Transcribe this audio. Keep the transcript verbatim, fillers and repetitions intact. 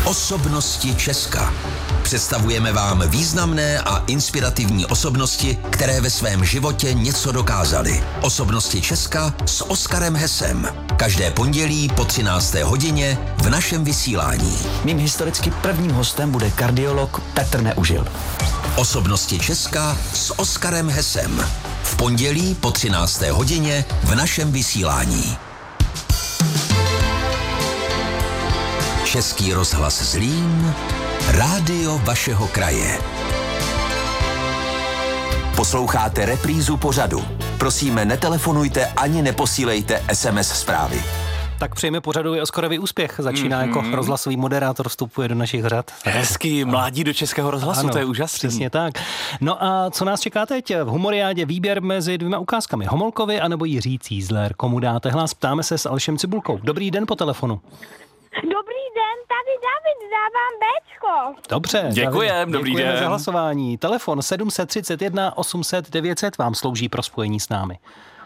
Osobnosti Česka. Představujeme vám významné a inspirativní osobnosti, které ve svém životě něco dokázaly. Osobnosti Česka s Oskarem Hesem. Každé pondělí po třinácté hodině v našem vysílání. Mým historicky prvním hostem bude kardiolog Petr Neužil. Osobnosti Česka s Oskarem Hesem. V pondělí po třinácté hodině v našem vysílání. Český rozhlas Zlín, rádio vašeho kraje. Posloucháte reprízu pořadu. Prosíme, netelefonujte ani neposílejte es em es zprávy. Tak přejme pořadu Oskarovi úspěch. Začíná mm-hmm. jako rozhlasový moderátor, vstupuje do našich řad. Hezký, mládí do Českého rozhlasu, ano, to je úžasný. Přesně tak. No a co nás čeká teď? V Humoriádě výběr mezi dvěma ukázkami. Homolkovi anebo Jiří Cízler. Komu dáte hlas? Ptáme se s Alešem Cibulkou. Dobrý den po telefonu. Dobrý den, tady David, dávám béčko. Dobře. Děkujem, dobrý děkujeme den. za hlasování. Telefon sedm set třicet jedna osm set devět set vám slouží pro spojení s námi.